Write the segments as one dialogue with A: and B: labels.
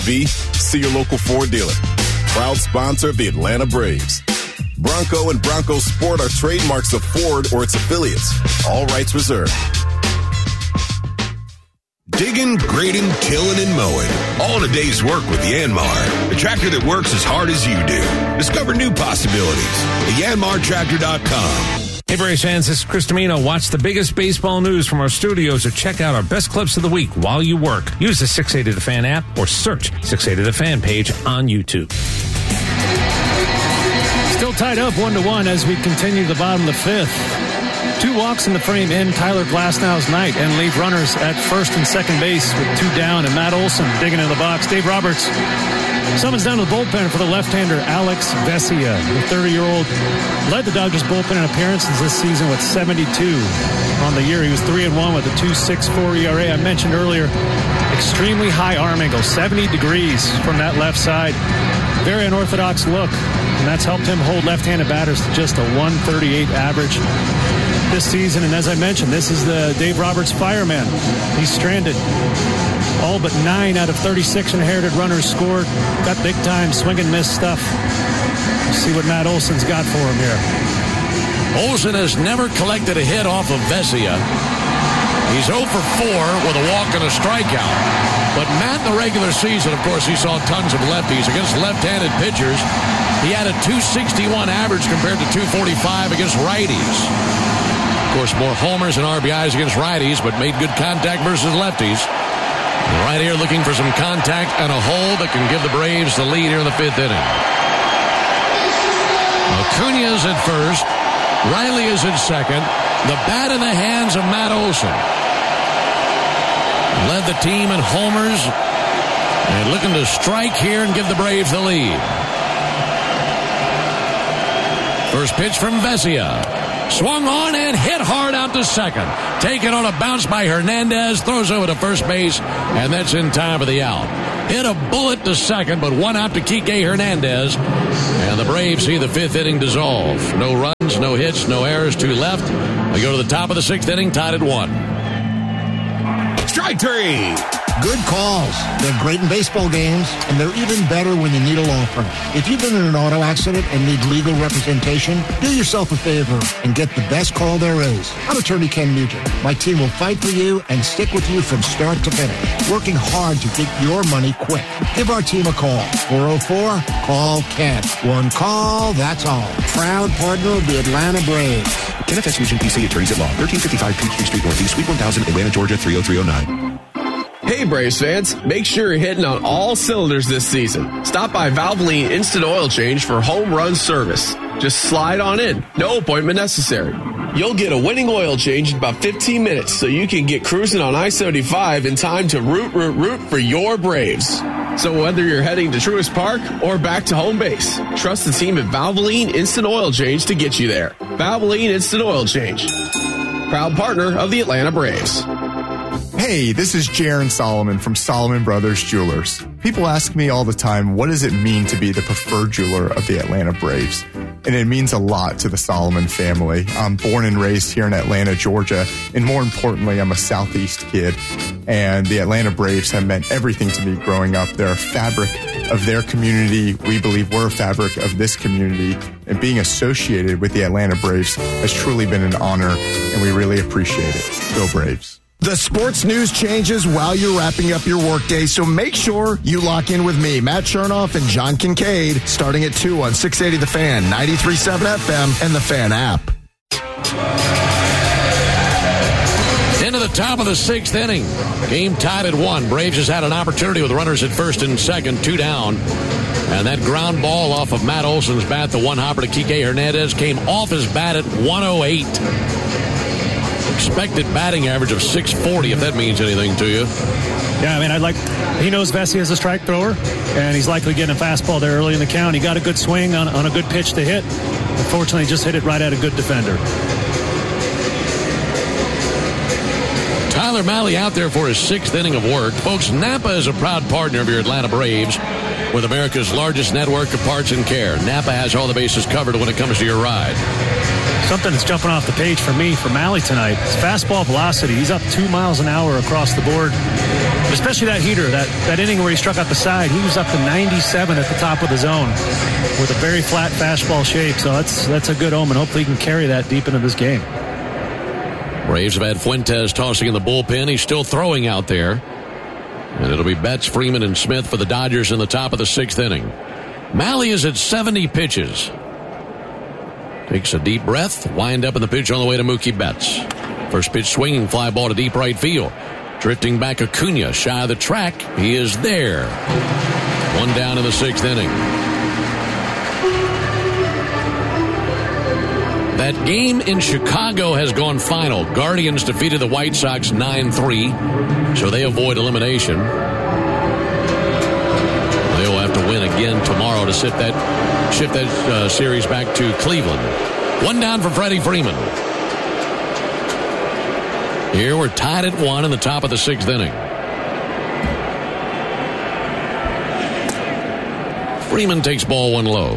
A: V, see your local Ford dealer. Proud sponsor of the Atlanta Braves. Bronco and Bronco Sport are trademarks of Ford or its affiliates. All rights reserved.
B: Digging, grading, tilling, and mowing. All in a day's work with Yanmar, the tractor that works as hard as you do. Discover new possibilities at yanmartractor.com.
C: Hey, Braves fans, this is Chris Domino. Watch the biggest baseball news from our studios or check out our best clips of the week while you work. Use the 680 The Fan app or search 680 The Fan page on YouTube.
D: Still tied up 1-1 as we continue to the bottom of the fifth. 2 walks in the frame end Tyler Glasnow's night and leave runners at first and second base with 2 down, and Matt Olson digging in the box. Dave Roberts summons down to the bullpen for the left-hander Alex Vesia. The 30-year-old led the Dodgers bullpen in appearances this season with 72 on the year. He was 3-1 with a 2.64 ERA. I mentioned earlier, extremely high arm angle, 70 degrees from that left side. Very unorthodox look, and that's helped him hold left-handed batters to just a 138 average this season. And as I mentioned, this is the Dave Roberts fireman. He's stranded. All but 9 out of 36 inherited runners scored. Got big-time swing-and-miss stuff. Let's see what Matt Olson's got for him here.
E: Olson has never collected a hit off of Vesia. He's 0 for 4 with a walk and a strikeout. But Matt, in the regular season, of course, he saw tons of lefties against left-handed pitchers. He had a 261 average compared to 245 against righties. Of course, more homers and RBIs against righties, but made good contact versus lefties. Right here looking for some contact and a hole that can give the Braves the lead here in the 5th inning. Acuna is at first. Riley is at second. The bat in the hands of Matt Olson. Led the team in homers and looking to strike here and give the Braves the lead. First pitch from Vesia. Swung on and hit hard out to second. Taken on a bounce by Hernandez. Throws over to first base, and that's in time for the out. Hit a bullet to second, but 1 out to Kike Hernandez. And the Braves see the 5th inning dissolve. No runs, no hits, no errors, 2 left. We go to the top of the 6th inning, tied at 1.
B: Strike 3.
F: Good calls. They're great in baseball games, and they're even better when you need a law firm. If you've been in an auto accident and need legal representation, do yourself a favor and get the best call there is. I'm attorney Ken Nugent. My team will fight for you and stick with you from start to finish, working hard to get your money quick. Give our team a call. 404-CALL-KEN. One call, that's all. Proud partner of the Atlanta Braves.
G: Kenneth S. Nugent, PC, Attorneys at Law, 1355 Peachtree Street Northeast, Suite 1000, Atlanta, Georgia, 30309.
H: Hey Braves fans, make sure you're hitting on all cylinders this season. Stop by Valvoline Instant Oil Change for home run service. Just slide on in, no appointment necessary. You'll get a winning oil change in about 15 minutes so you can get cruising on I-75 in time to root for your Braves. So whether you're heading to Truist Park or back to home base, trust the team at Valvoline Instant Oil Change to get you there. Valvoline Instant Oil Change, proud partner of the Atlanta Braves.
I: Hey, this is Jaron Solomon from Solomon Brothers Jewelers. People ask me all the time, what does it mean to be the preferred jeweler of the Atlanta Braves? And it means a lot to the Solomon family. I'm born and raised here in Atlanta, Georgia, and more importantly, I'm a Southeast kid. And the Atlanta Braves have meant everything to me growing up. They're a fabric of their community. We believe we're a fabric of this community. And being associated with the Atlanta Braves has truly been an honor, and we really appreciate it. Go Braves.
J: The sports news changes while you're wrapping up your workday, so make sure you lock in with me, Matt Chernoff and John Kincaid, starting at 2 on 680 The Fan, 93.7 FM, and the Fan app.
E: Into the top of the 6th inning. Game tied at 1. Braves has had an opportunity with runners at first and second, 2 down. And that ground ball off of Matt Olson's bat, the one hopper to Kike Hernandez, came off his bat at 108. Expected batting average of 640, if that means anything to you.
D: Yeah, I mean, he knows Vesia is a strike thrower, and he's likely getting a fastball there early in the count. He got a good swing on a good pitch to hit. Unfortunately, just hit it right at a good defender.
E: Tyler Mahle out there for his 6th inning of work. Folks, Napa is a proud partner of your Atlanta Braves with America's largest network of parts and care. Napa has all the bases covered when it comes to your ride.
D: Something that's jumping off the page for me for Mahle tonight. His fastball velocity. He's up 2 miles an hour across the board. Especially that heater, that inning where he struck out the side. He was up to 97 at the top of the zone with a very flat fastball shape. So that's a good omen. Hopefully he can carry that deep into this game.
E: Braves have had Fuentes tossing in the bullpen. He's still throwing out there. And it'll be Betts, Freeman, and Smith for the Dodgers in the top of the 6th inning. Malley is at 70 pitches. Takes a deep breath. Wind up in the pitch on the way to Mookie Betts. First pitch swinging, fly ball to deep right field. Drifting back Acuna, shy of the track. He is there. One down in the 6th inning. That game in Chicago has gone final. Guardians defeated the White Sox 9-3, so they avoid elimination. They'll have to win again tomorrow to shift that series back to Cleveland. One down for Freddie Freeman. Here we're tied at 1 in the top of the 6th inning. Freeman takes ball 1 low.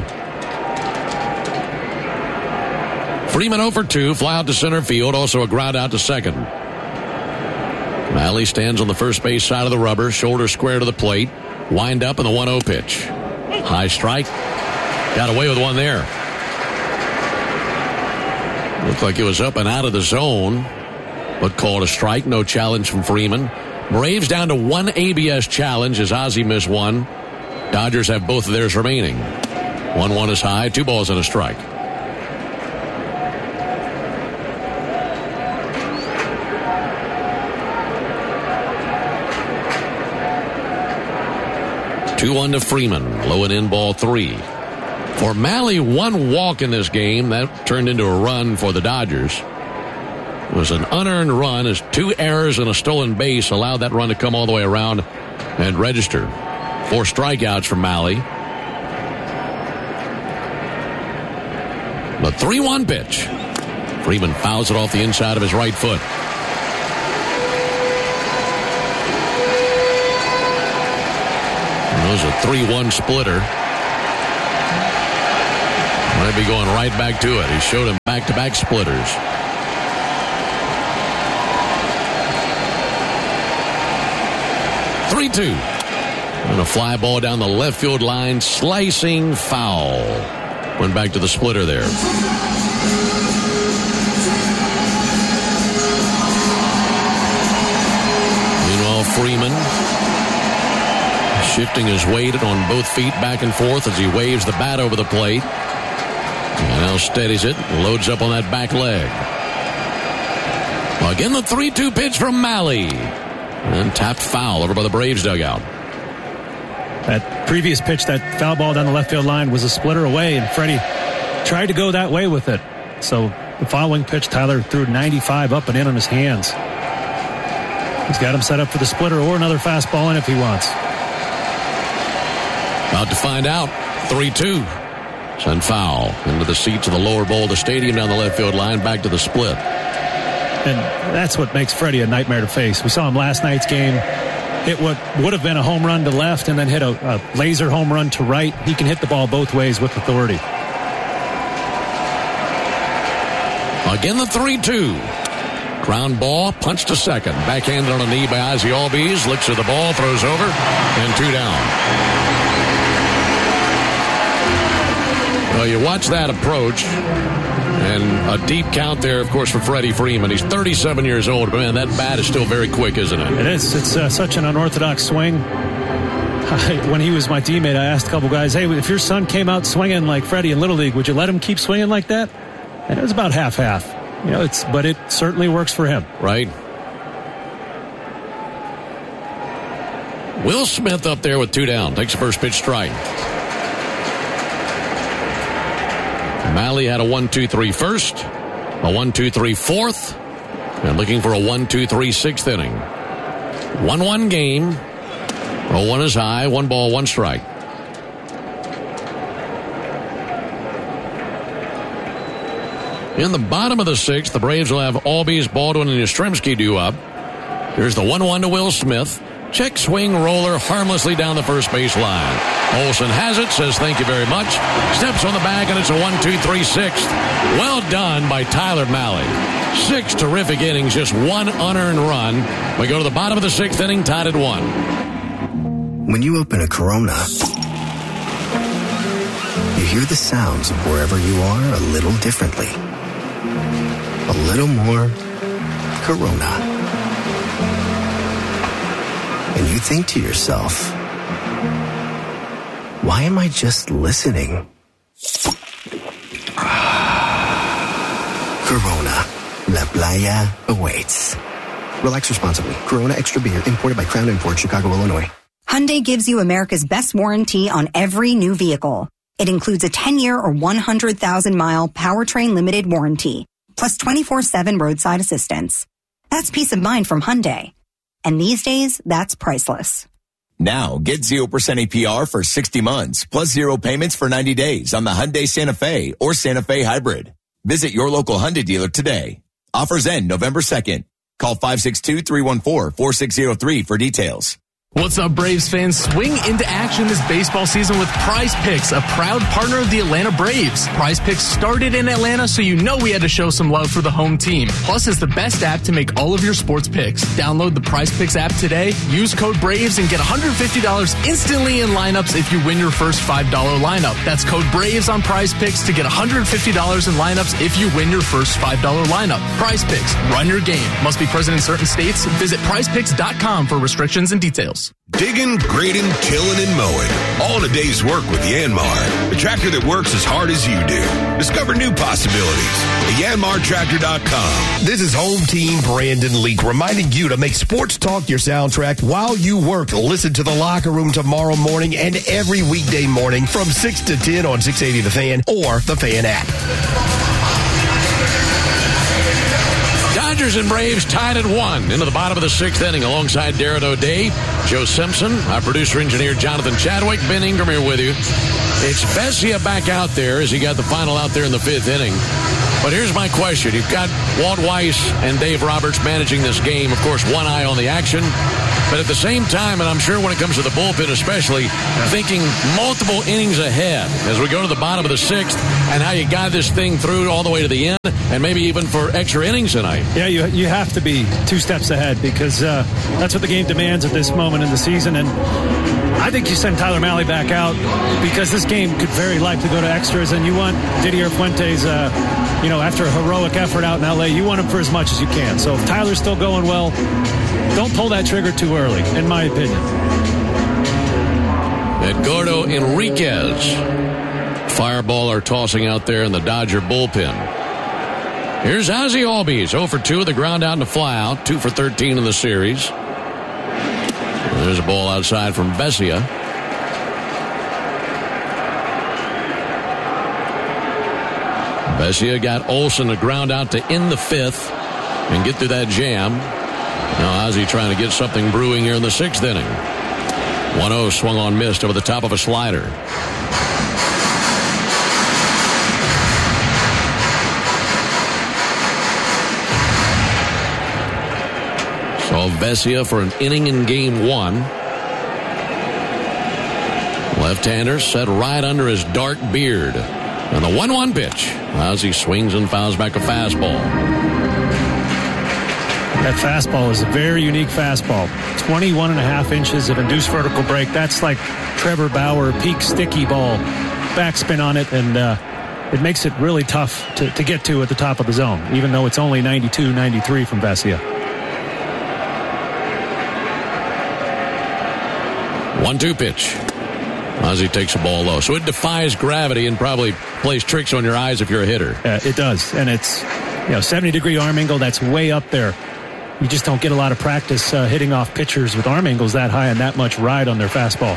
E: Freeman 0 for 2, fly out to center field, also a ground out to second. Malley stands on the first base side of the rubber, shoulder square to the plate. Wind up in the 1-0 pitch. High strike. Got away with one there. Looked like it was up and out of the zone, but called a strike. No challenge from Freeman. Braves down to 1 ABS challenge as Ozzie missed 1. Dodgers have both of theirs remaining. 1-1 is high, 2 balls and a strike. Two-1 to Freeman. Low and in, ball 3. For Malley, 1 walk in this game. That turned into a run for the Dodgers. It was an unearned run as 2 errors and a stolen base allowed that run to come all the way around and register. 4 strikeouts from Malley. The 3-1 pitch. Freeman fouls it off the inside of his right foot. That was a 3-1 splitter. Might be going right back to it. He showed him back-to-back splitters. And a fly ball down the left field line, slicing foul. Went back to the splitter there. Meanwhile, Freeman shifting his weight on both feet back and forth as he waves the bat over the plate. And now steadies it, loads up on that back leg. Again, the 3-2 pitch from Malley. And tapped foul over by the Braves dugout.
D: That previous pitch, that foul ball down the left field line, was a splitter away, and Freddie tried to go that way with it. So the following pitch, Tyler threw 95 up and in on his hands. He's got him set up for the splitter or another fastball in if he wants.
E: About to find out. 3-2. Send foul into the seats of the lower bowl of the stadium down the left field line, back to the split.
D: And that's what makes Freddie a nightmare to face. We saw him last night's game. It would have been a home run to left and then hit a laser home run to right. He can hit the ball both ways with authority.
E: Again, the 3-2. Ground ball, punch to second. Backhanded on a knee by Ozzie Albies. Looks at the ball, throws over, and 2 down. Well, you watch that approach, and a deep count there, of course, for Freddie Freeman. He's 37 years old, but man, that bat is still very quick, isn't it?
D: It is. It's such an unorthodox swing. When he was my teammate, I asked a couple guys, hey, if your son came out swinging like Freddie in Little League, would you let him keep swinging like that? And it was about half-half. You know, but it certainly works for him.
E: Right. Will Smith up there with 2 down. Takes the first pitch strike. Malley had a 1-2-3 first, a 1-2-3 fourth, and looking for a 1-2-3 sixth inning. 1-1 game. 0-1 is high. 1 ball, 1 strike. In the bottom of the 6th, the Braves will have Albies, Baldwin, and Yastrzemski due up. Here's the 1-1 to Will Smith. Check swing roller harmlessly down the first base line. Olsen has it, says thank you very much. Steps on the bag, and it's a 1-2-3 sixth. Well done by Tyler Malley. 6 terrific innings, just 1 unearned run. We go to the bottom of the 6th inning, tied at 1.
K: When you open a Corona, you hear the sounds of wherever you are a little differently. A little more Corona. And you think to yourself, why am I just listening? Corona. La Playa awaits. Relax responsibly. Corona Extra Beer, imported by Crown Imports, Chicago, Illinois.
L: Hyundai gives you America's best warranty on every new vehicle. It includes a 10-year or 100,000-mile powertrain limited warranty, plus 24/7 roadside assistance. That's peace of mind from Hyundai. And these days, that's priceless.
M: Now, get 0% APR for 60 months, plus 0 payments for 90 days on the Hyundai Santa Fe or Santa Fe Hybrid. Visit your local Hyundai dealer today. Offers end November 2nd. Call 562-314-4603 for details.
N: What's up, Braves fans? Swing into action this baseball season with Prize Picks, a proud partner of the Atlanta Braves. Prize Picks started in Atlanta, so you know we had to show some love for the home team. Plus, it's the best app to make all of your sports picks. Download the Prize Picks app today, use code BRAVES, and get $150 instantly in lineups if you win your first $5 lineup. That's code BRAVES on Prize Picks to get $150 in lineups if you win your first $5 lineup. Prize Picks, run your game. Must be present in certain states. Visit prizepicks.com for restrictions and details.
B: Digging, grading, tilling, and mowing. All in a day's work with Yanmar, the tractor that works as hard as you do. Discover new possibilities at YanmarTractor.com.
O: This is Home Team Brandon Leak reminding you to make Sports Talk your soundtrack while you work. Listen to The Locker Room tomorrow morning and every weekday morning from 6 to 10 on 680 The Fan or the Fan app.
E: Dodgers and Braves tied at 1 into the bottom of the 6th inning alongside Darren O'Day, Joe Simpson, our producer-engineer Jonathan Chadwick, Ben Ingram here with you. It's Vesia back out there as he got the final out there in the 5th inning. But here's my question. You've got Walt Weiss and Dave Roberts managing this game. Of course, one eye on the action. But at the same time, and I'm sure when it comes to the bullpen especially, thinking multiple innings ahead as we go to the bottom of the 6th and how you guide this thing through all the way to the end and maybe even for extra innings tonight.
D: Yeah, you have to be 2 steps ahead because that's what the game demands at this moment in the season. And I think you send Tyler Mahle back out because this game could very likely go to extras, and you want Didier Fuentes, after a heroic effort out in L.A., you want him for as much as you can. So if Tyler's still going well, don't pull that trigger too early, in my opinion.
E: Edgardo Enriquez, fireballer tossing out there in the Dodger bullpen. Here's Ozzie Albies, 0 for 2 with the ground out and a fly out, 2 for 13 in the series. There's a ball outside from Vesia. Vesia got Olsen to ground out to end the 5th and get through that jam. Now Ozzie trying to get something brewing here in the 6th inning. 1-0 swung on, missed over the top of a slider. Saw Vesia for an inning in game 1. Left-hander set right under his dark beard. And the 1-1 pitch. Ozzie swings and fouls back a fastball.
D: That fastball is a very unique fastball. 21.5 inches of induced vertical break. That's like Trevor Bauer peak sticky ball. Backspin on it, and it makes it really tough to get to at the top of the zone, even though it's only 92, 93 from Vesia.
E: 1-2 pitch. Ozzie takes a ball low. So it defies gravity and probably plays tricks on your eyes if you're a hitter.
D: It does. And it's 70-degree arm angle. That's way up there. You just don't get a lot of practice hitting off pitchers with arm angles that high and that much ride on their fastball.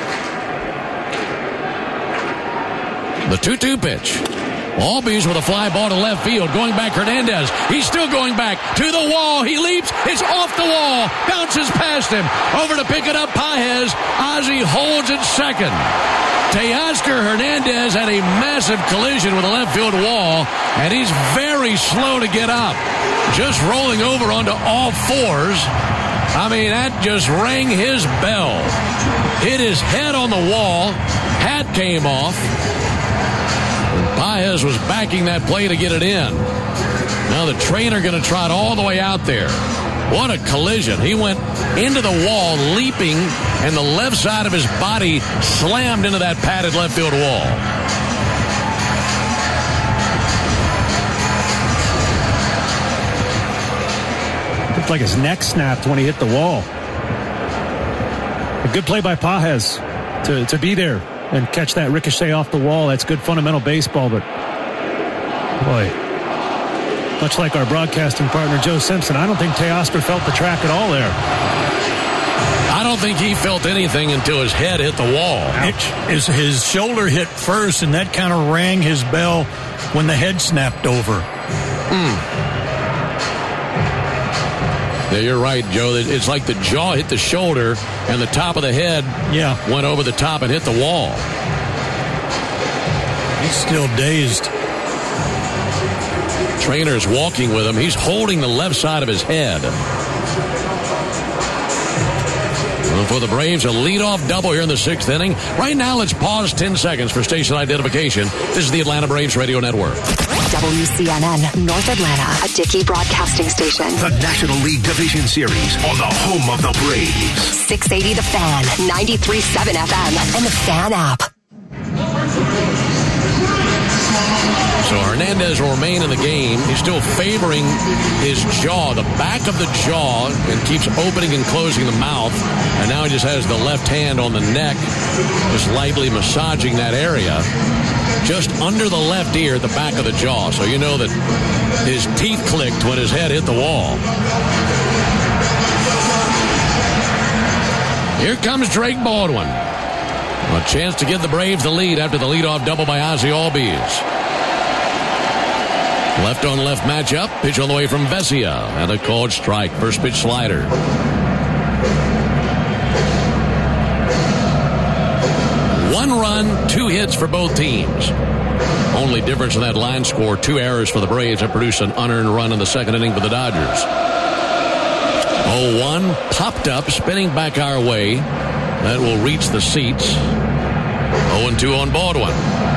E: The 2-2 pitch. Albies with a fly ball to left field. Going back, Hernandez. He's still going back to the wall. He leaps. It's off the wall. Bounces past him. Over to pick it up, Paez. Ozzie holds it second. Teoscar Hernandez had a massive collision with the left field wall, and he's very slow to get up. Just rolling over onto all fours. I mean, that just rang his bell. Hit his head on the wall. Hat came off. Paez was backing that play to get it in. Now the trainer going to trot all the way out there. What a collision. He went into the wall, leaping, and the left side of his body slammed into that padded left field wall.
D: Looked like his neck snapped when he hit the wall. A good play by Pages to be there and catch that ricochet off the wall. That's good fundamental baseball, but boy, much like our broadcasting partner Joe Simpson, I don't think Teoscar felt the track at all there.
E: I don't think he felt anything until his head hit the wall.
P: His shoulder hit first, and that kind of rang his bell when the head snapped over.
E: Yeah, you're right, Joe. It's like the jaw hit the shoulder, and the top of the head went over the top and hit the wall.
P: He's still dazed.
E: Trainer's walking with him. He's holding the left side of his head. Well, for the Braves, a leadoff double here in the 6th inning. Right now, let's pause 10 seconds for station identification. This is the Atlanta Braves Radio Network.
Q: WCNN, North Atlanta, a Dickey broadcasting station.
B: The National League Division Series on the home of the Braves.
Q: 680 The Fan, 93.7 FM, and the Fan app.
E: So Hernandez will remain in the game. He's still favoring his jaw, the back of the jaw, and keeps opening and closing the mouth. And now he just has the left hand on the neck, just lightly massaging that area. Just under the left ear at the back of the jaw. So you know that his teeth clicked when his head hit the wall. Here comes Drake Baldwin. A chance to give the Braves the lead after the leadoff double by Ozzie Albies. Left on left matchup. Pitch on the way from Vesia. And a called strike. First pitch slider. One run, 2 hits for both teams. Only difference in that line score, 2 errors for the Braves that produced an unearned run in the 2nd inning for the Dodgers. 0-1 popped up, spinning back our way. That will reach the seats. 0-2 on Baldwin.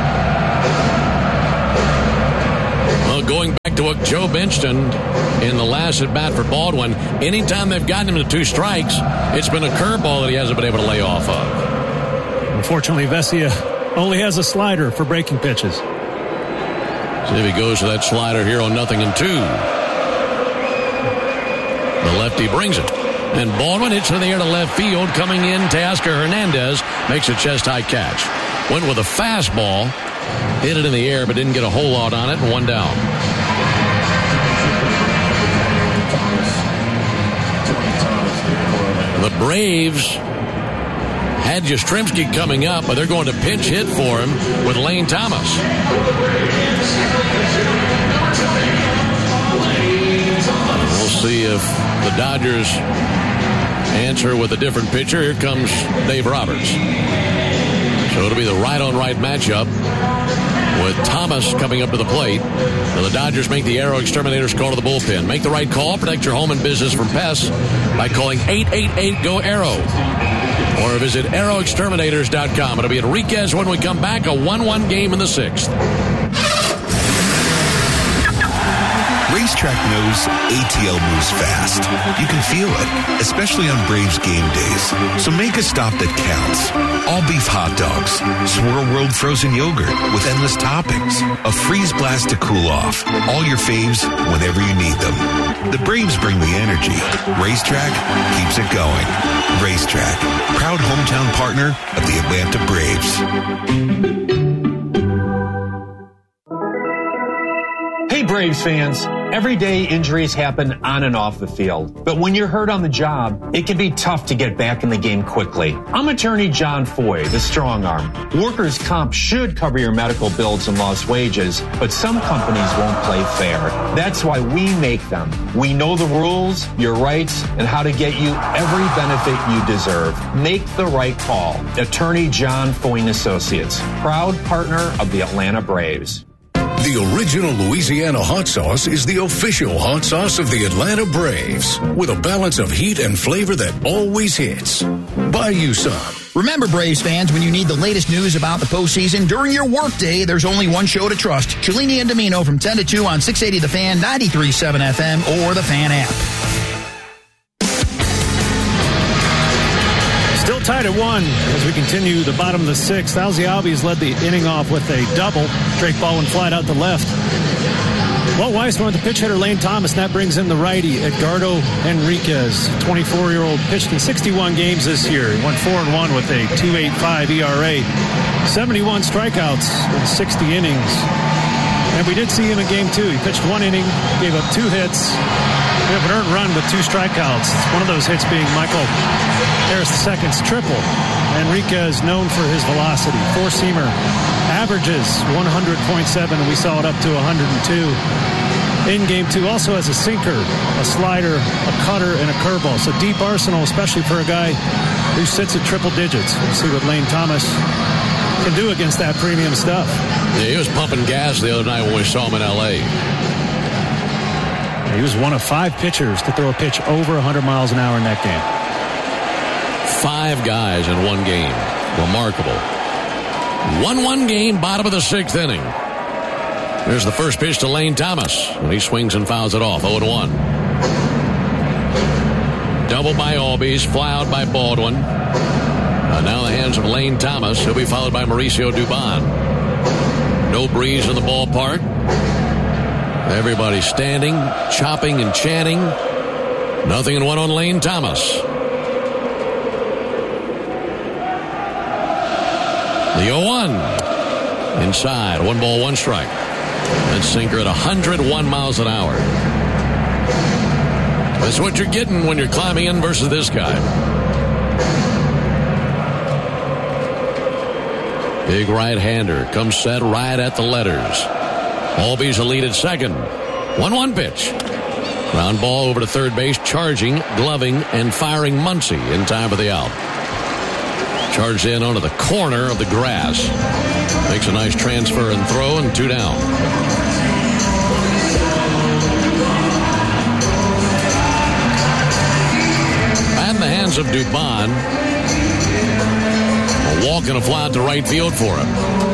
E: Well, going back to what Joe mentioned in the last at bat for Baldwin, anytime they've gotten him to 2 strikes, it's been a curveball that he hasn't been able to lay off of.
D: Unfortunately, Vesia only has a slider for breaking pitches.
E: See if he goes to that slider here on 0-2. The lefty brings it. And Baldwin hits in the air to left field. Coming in, Teoscar Hernandez makes a chest-high catch. Went with a fastball. Hit it in the air, but didn't get a whole lot on it, and 1 down. The Braves had Yastrzemski coming up, but they're going to pinch hit for him with Lane Thomas. We'll see if the Dodgers answer with a different pitcher. Here comes Dave Roberts. So it'll be the right-on-right matchup with Thomas coming up to the plate. Now the Dodgers make the Aero Exterminators call to the bullpen. Make the right call. Protect your home and business from pests by calling 888-GO-AERO. Or visit AeroExterminators.com. It'll be at Enriquez when we come back. A 1-1 game in the 6th.
B: Racetrack knows ATL moves fast. You can feel it, especially on Braves game days. So make a stop that counts. All beef hot dogs, Swirl World frozen yogurt with endless toppings, a freeze blast to cool off. All your faves whenever you need them. The Braves bring the energy. Racetrack keeps it going. Racetrack, proud hometown partner of the Atlanta Braves.
R: Hey Braves fans, everyday injuries happen on and off the field. But when you're hurt on the job, it can be tough to get back in the game quickly. I'm attorney John Foy, the strong arm. Workers' comp should cover your medical bills and lost wages, but some companies won't play fair. That's why we make them. We know the rules, your rights, and how to get you every benefit you deserve. Make the right call. Attorney John Foy & Associates, proud partner of the Atlanta Braves.
S: The original Louisiana hot sauce is the official hot sauce of the Atlanta Braves, with a balance of heat and flavor that always hits. Buy you some.
T: Remember, Braves fans, when you need the latest news about the postseason during your workday, there's only one show to trust. Cellini and Domino from 10 to 2 on 680 The Fan, 93.7 FM, or the Fan app.
D: Still tied at 1 as we continue the bottom of the 6th. Ozzie Albies led the inning off with a double. Drake Baldwin flied out to left. Walt Weissman with the pitch hitter Lane Thomas, and that brings in the righty Edgardo Enriquez. 24-year-old pitched in 61 games this year. He went 4-1 with a 2.85 ERA. 71 strikeouts in 60 innings. And we did see him in game 2. He pitched 1 inning, gave up 2 hits, and an earned run with 2 strikeouts. One of those hits being Michael Harris II's triple. Enriquez known for his velocity. Four-seamer averages 100.7, and we saw it up to 102 in game 2. Also has a sinker, a slider, a cutter, and a curveball. So deep arsenal, especially for a guy who sits at triple digits. We'll see what Lane Thomas can do against that premium stuff.
E: Yeah, he was pumping gas the other night when we saw him in L.A.
D: He was one of 5 pitchers to throw a pitch over 100 miles an hour in that game.
E: 5 guys in one game. Remarkable. 1-1 game, bottom of the 6th inning. There's the first pitch to Lane Thomas, and he swings and fouls it off, 0-1. Double by Albies, fly out by Baldwin. Now the hands of Lane Thomas. He'll be followed by Mauricio Dubon. No breeze in the ballpark. Everybody standing, chopping and chanting. 0-1 on Lane Thomas. The 0-1. Inside. 1 ball, 1 strike. That sinker at 101 miles an hour. That's what you're getting when you're climbing in versus this guy. Big right-hander comes set right at the letters. Albies a lead at second. 1-1 pitch. Ground ball over to third base, charging, gloving, and firing Muncy in time for the out. Charged in onto the corner of the grass. Makes a nice transfer and throw, and 2 down. And the hands of Dubon. A walk and a fly out to right field for him.